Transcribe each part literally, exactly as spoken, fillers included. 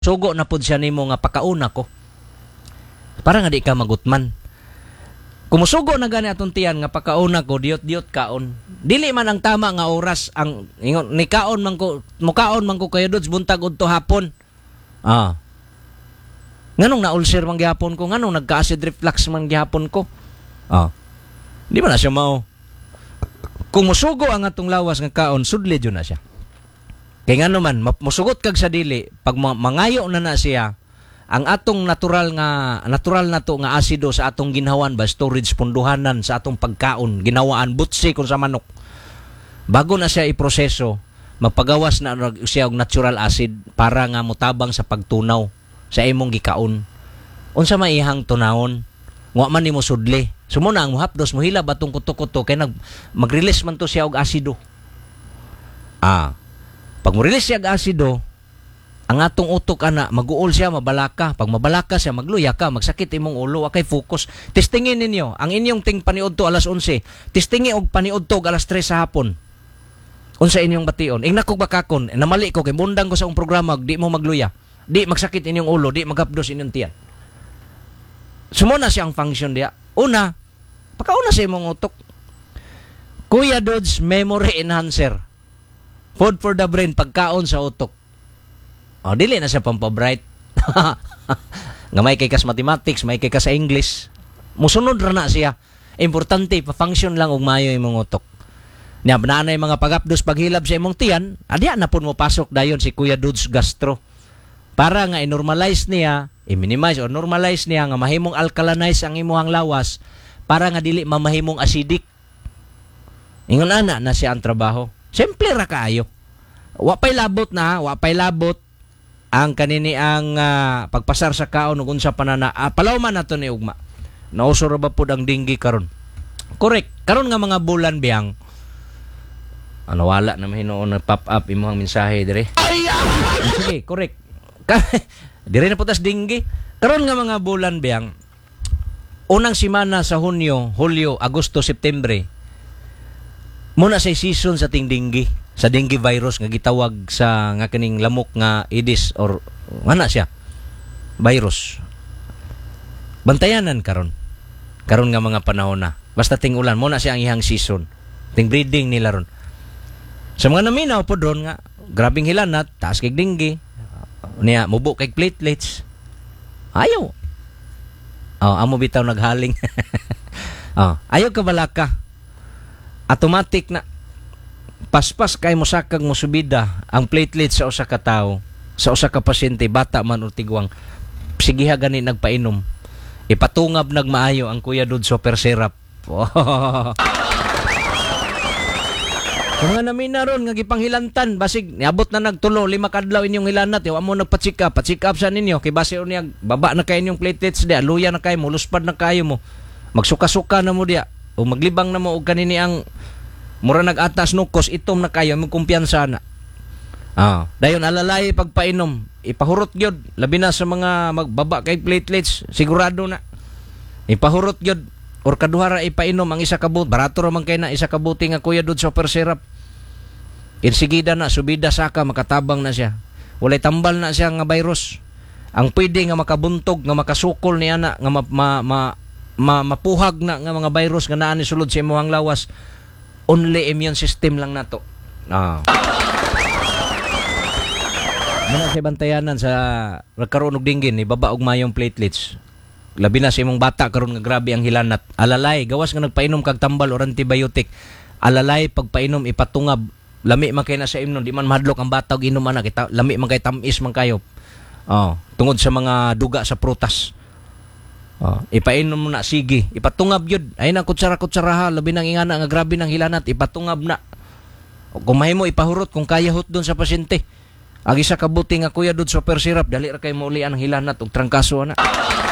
Sugo na pud siya nimo nga pakauna ko. Para nga di ka magutman. Kumusugo na gani atong tiyan nga pakauna ko diot-diot kaon. Dili man ang tama nga oras ang ingon ni kaon man ko mukaon man ko kayo dods buntag udto hapon. Ah. Nganong na-ulcer man gihapon ko, nganong nagka-acid reflux man gihapon ko. Ah. Di ba na siya mao? Kung musugo ang atong lawas nga kaon, sudli jud na siya. Kay ngano man, musugot kag sa dili, pag mangayo na na siya, ang atong natural nga natural na to nga asido sa atong ginhawan ba storage punduhanan sa atong pagkaon, ginawaan butsi kun sa manok. Bago na siya iproseso, magpagawas na siya og natural acid para nga motabang sa pagtunaw sa imong gikaon. Unsa maihang tunawon? Wa man nimo sudli. Sumo na ang muhapdos mo hila batong kuto-kuto kay nag mag-release man to siya og asido. Ah. Pag mo-release siya og asido, ang atong utok ana mag-uol siya, mabalaka. Pag mabalaka siya, magluya ka, magsakit imong ulo, akay focus. Testingin ninyo, ang inyong ting paniudto alas onse, testingi og paniudto alas tres sa hapon. Unsa inyong bation? Ing nakog bakakon, namali ko kay mundang ko sa akong programa, di mo magluya. Di magsakit inyong ulo, di maghapdos inyong tiyan. Sumuna siya ang function diya. Una, pagkauna sa imong utok. Kuya Dodge Memory Enhancer. Food for the brain, pagkaon sa utok. O, dili na siya pampabright. Nga may kay kas mathematics, may kay kas sa English. Musunod ra na siya. Importante, pa-function lang og mayo imong utok. Nya, bananay mga pagapdos, paghilab sa imong tiyan, adya na po mo pasok dayon si Kuya Dodge Gastro. Para nga i-normalize niya, i-minimize or normalize niya nga mahimong alkalinize ang imuhang lawas para nga dili mamahimong acidic. Ingon ana na siya ang trabaho. Simple ra kaayo. Wa pay labot na, wa pay labot ang kanini ang uh, pagpasar sa kaon ug unsa panana. Uh, palawman nato ni ugma. Nauso ra ba pud ang dinggi karon? Correct. Karon nga mga bulan biyang ano wala na mahinoon na pop up imong mensahe dire. Sige, correct. Dire na putas dinggi. Karon nga mga bulan biyang unang semana sa Hunyo, Hulyo, Agosto, Septembre. Muna sa season sa ting dinggi, sa dengue virus nga gitawag sa nga kining lamok nga Aedes or ngana siya. Virus. Bantayanan karon. Karon nga mga panahon na. Basta ting ulan muna siya ang ihang season. Ting breeding nila ron. Sa mga naminaw po doon nga grabing hilanat, taas kay dengue. Niya mubo kay platelets. Ayaw. Oh, amo bitaw naghaling. Oh, ayaw ka balaka. Automatic na paspas kay mo sakag mo subida ang platelets sa usa ka tawo, sa usa ka pasyente, bata man o tigwang. Sigiha gani nagpainom. Ipatungab nagmaayo ang Kuya Dodge Super Syrup. Oh. Kung nga namin na ron, nga gipanghilantan, basig, niabot na nagtulo, lima kadlaw inyong hilanat, yaw mo nagpa-check up, pa-check up sa ninyo, kay base o niya, baba na kayo inyong platelets diya, luya na kayo mo, luspad na kayo mo, magsuka-suka na mo diya, o maglibang na mo, o kanini ang, mura nag-atas nukos, itom na kayo, may kumpiyansa na. Ah, dayon alalay pagpainom, ipahurot gyud, labi na sa mga magbaba kay platelets, sigurado na. Ipahurot gyud, or kaduhara ipainom ang isa ka but, barato ra man kay na isa ka buti nga Kuya Dodge Super Syrup. Insigida na, subida saka, makatabang na siya. Walay tambal na siya nga virus. Ang pwede nga makabuntog, nga makasukol niya na, nga ma, ma, ma, ma, mapuhag na nga mga virus nga naa ni sulod sa imuhang lawas. Only immune system lang na to. Ah. Muna sa bantayanan sa nagkaroon og dinggin, ibaba og mayong platelets. Labi na sa imong bata karon nga grabe ang hilanat. Alalay, gawas nga nagpainom kag tambal or antibiotic. Alalay pagpainom ipatungab. Lami man kay na sa imnon, di man mahadlok ang bata og inom ana, kita lami man kay tamis man kayo. Oh, tungod sa mga duga sa prutas. Oh, ipainom mo na, sige, ipatungab yun. Ay na kutsara-kutsaraha, labi nang ingana nga grabe ng hilanat, ipatungab na. O, kung mahimo ipahurot, kung kaya hot doon sa pasyente. Ang isa kabuti nga Kuya Dodge Super Syrup, dali ra kay muli ang hilanat, og trangkaso na.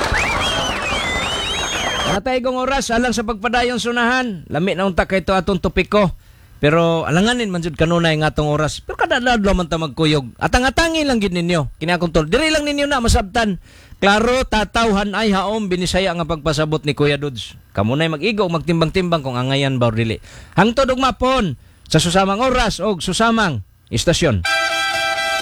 Natay kong oras, alang sa pagpadayon sunahan. Lami na unta kay ito atong topiko. Pero alanganin man jud kanunay nga atong oras. Pero kada adlaw man ta magkuyog. Atang-atangi lang gid ninyo. Kinaakong tol. Diri lang ninyo na masabtan. Klaro tatawhan ay haom binisaya nga pagpasabot ni Kuya Dodge. Kamo nay mag-igo magtimbang-timbang kung angayan ba or dili. Hangtod og mapon sa susamang oras og susamang istasyon.